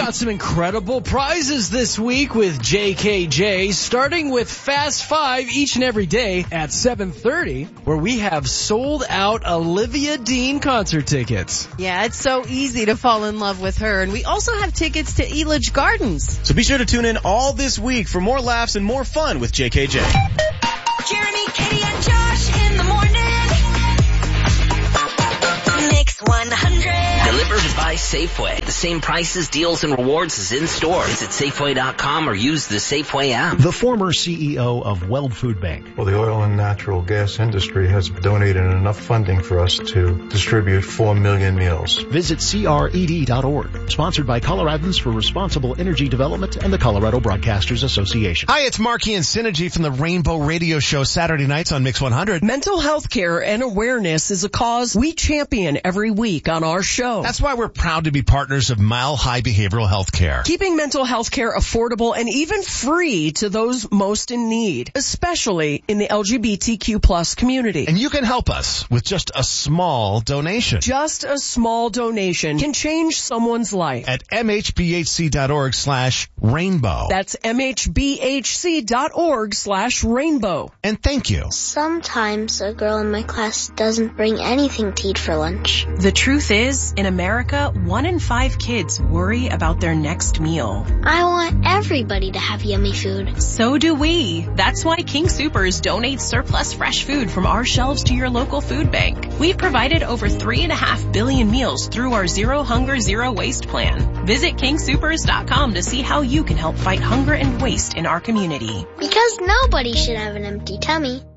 got some incredible prizes this week with JKJ, starting with Fast Five each and every day at 7:30, where we have sold out Olivia Dean concert tickets. Yeah, it's so easy to fall in love with her. And we also have tickets to Elitch Gardens. So be sure to tune in all this week for more laughs and more fun with JKJ. Jeremy, Katie, and Josh in the morning. Mix 100. Delivered by Safeway. The same prices, deals, and rewards as in store. Visit Safeway.com or use the Safeway app. The former CEO of Weld Food Bank. Well, the oil and natural gas industry has donated enough funding for us to distribute 4 million meals. Visit CRED.org. Sponsored by Coloradans for Responsible Energy Development and the Colorado Broadcasters Association. Hi, it's Marky and Synergy from the Rainbow Radio Show Saturday nights on Mix 100. Mental health care and awareness is a cause we champion every week on our show. That's why we're proud to be partners of Mile High Behavioral Health Care. Keeping mental health care affordable and even free to those most in need, especially in the LGBTQ plus community. And you can help us with just a small donation. Just a small donation can change someone's life. At mhbhc.org/rainbow. That's mhbhc.org/rainbow. And thank you. Sometimes a girl in my class doesn't bring anything to eat for lunch. The truth is, in America, 1 in 5 kids worry about their next meal. I want everybody to have yummy food. So do we. That's why King Soopers donates surplus fresh food from our shelves to your local food bank. We've provided over 3.5 billion meals through our Zero Hunger, Zero Waste plan. Visit KingSoopers.com to see how you can help fight hunger and waste in our community. Because nobody should have an empty tummy.